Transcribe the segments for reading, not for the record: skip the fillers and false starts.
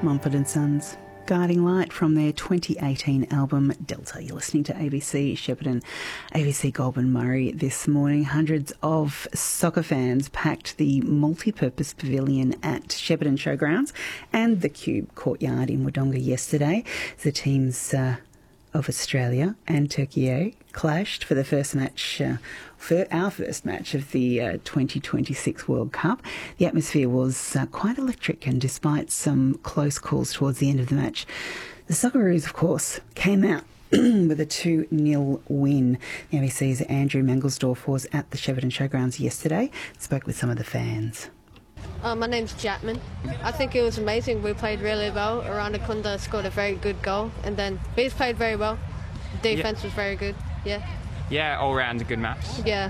Mumford & Sons, Guiding Light from their 2018 album Delta. You're listening to ABC Shepparton, ABC Goulburn Murray this morning. Hundreds of soccer fans packed the multi-purpose pavilion at Shepparton Showgrounds and the Cube Courtyard in Wodonga yesterday. The teams of Australia and Turkey clashed for the first match, for our first match of the 2026 World Cup. The atmosphere was quite electric, and despite some close calls towards the end of the match, the Socceroos, of course, came out with a 2-0 win. The ABC's Andrew Mangelsdorf was at the Shepparton Showgrounds yesterday, spoke with some of the fans. My name's Jatman. I think it was amazing. We played really well. Aranakunda scored a very good goal, and then Bees played very well. Defence was very good. Yeah, all round a good match. Yeah.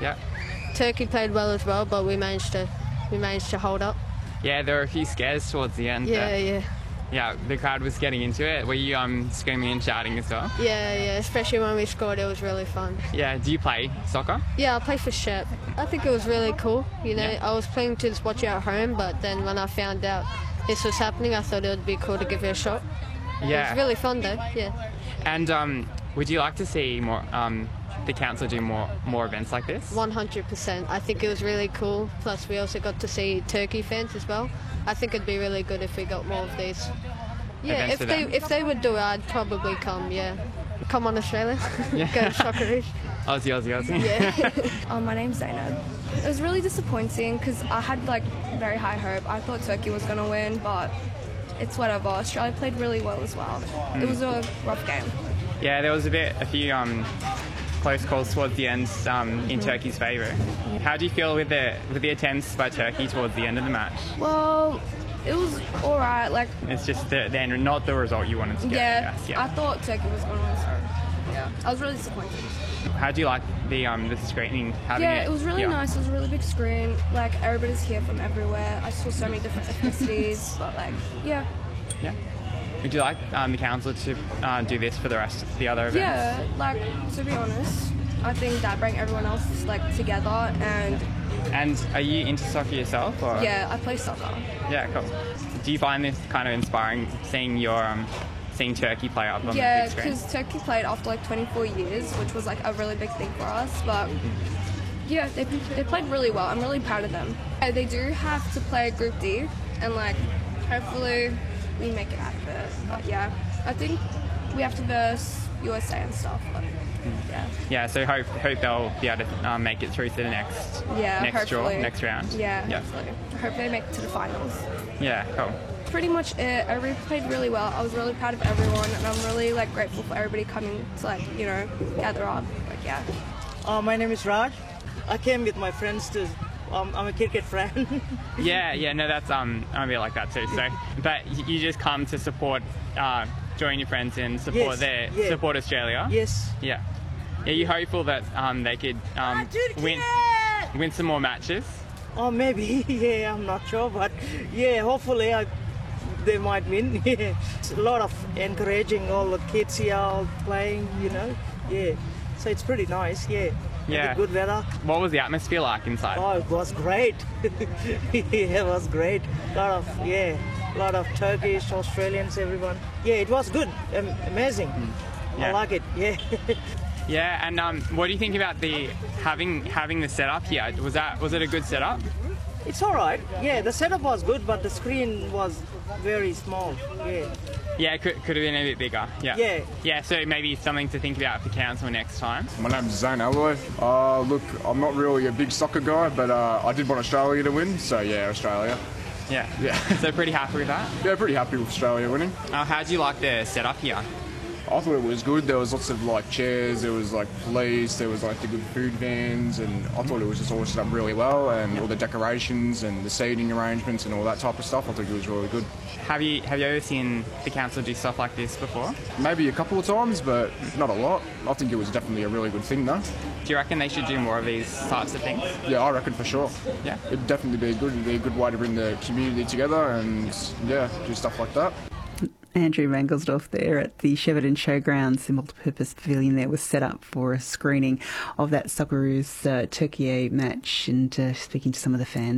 Turkey played well as well, but we managed to hold up. Yeah, there were a few scares towards the end. Yeah, the crowd was getting into it. Were you screaming and shouting as well? Yeah, especially when we scored, it was really fun. Yeah, do you play soccer? Yeah, I play for Shep. I think it was really cool. I was planning to just watch it at home, but then when I found out this was happening, I thought it would be cool to give it a shot. Yeah. It was really fun though, yeah. And would you like to see more, the council do more events like this? 100%. I think it was really cool. Plus we also got to see Turkey fans as well. I think it'd be really good if we got more of these. Yeah, if they would do it, I'd probably come, yeah. Come on, Australia. Yeah. Go Socceroos. Aussie. Yeah. My name's Zainab. It was really disappointing because I had very high hope. I thought Turkey was going to win, but it's whatever. Australia played really well as well. It was a rough game. Yeah, there was a few close calls towards the end in Turkey's favour. How do you feel with the attempts by Turkey towards the end of the match? Well, it was all right. It's just not the result you wanted to get. Yeah. I thought Turkey was going to win. So, yeah, I was really disappointed. How do you like the screening? It was really nice. It was a really big screen. Everybody's here from everywhere. I saw so many different ethnicities. But yeah. Would you like the council to do this for the rest of the other events? Yeah, to be honest, I think that bring everyone else together and... And are you into soccer yourself? Or? Yeah, I play soccer. Yeah, cool. Do you find this kind of inspiring, seeing Turkey play up on the big screen? Yeah, because Turkey played after 24 years, which was a really big thing for us, but... Yeah, they played really well. I'm really proud of them. They do have to play Group D, and hopefully we make it out of it. But yeah, I think we have to verse USA and stuff. But yeah. Yeah, so hope they'll be able to make it through to the next next round. Yeah, hopefully. I hope they make it to the finals. Yeah, cool. Pretty much it. Everybody played really well. I was really proud of everyone, and I'm really grateful for everybody coming to gather up. Yeah. My name is Raj. I came with my friends to. I'm a cricket fan. yeah. No, that's I'm a bit like that too. So, but you just come to support, join your friends and support support Australia. Yes. Yeah. Are you hopeful that they could win some more matches? Oh, maybe. Yeah, I'm not sure, but yeah, hopefully they might win. Yeah. It's a lot of encouraging all the kids here all playing. Yeah. So it's pretty nice. Yeah. Yeah. Good weather. What was the atmosphere like inside? Oh, it was great. It was great. A lot of Turkish, Australians, everyone. Yeah, it was good. Amazing. Yeah. I like it. Yeah. Yeah, and what do you think about the having the setup here? Was it a good setup? It's all right. Yeah, the setup was good, but the screen was very small. Yeah. Yeah, it could have been a bit bigger. Yeah. Yeah, so maybe something to think about for council next time. My name's Zane Alloy. Look, I'm not really a big soccer guy, but I did want Australia to win, so yeah, Australia. Yeah. So pretty happy with that? Yeah, pretty happy with Australia winning. How do you like the setup here? I thought it was good. There was lots of chairs, there was police, there was the good food vans, and I thought it was just all set up really well, and all the decorations and the seating arrangements and all that type of stuff. I think it was really good. Have you ever seen the council do stuff like this before? Maybe a couple of times, but not a lot. I think it was definitely a really good thing though. Do you reckon they should do more of these types of things? Yeah, I reckon for sure. Yeah? It'd definitely be good. It'd be a good way to bring the community together and do stuff like that. Andrew Mangelsdorf there at the Shepparton Showgrounds. The multi-purpose pavilion there was set up for a screening of that Socceroos Turkey match, and speaking to some of the fans.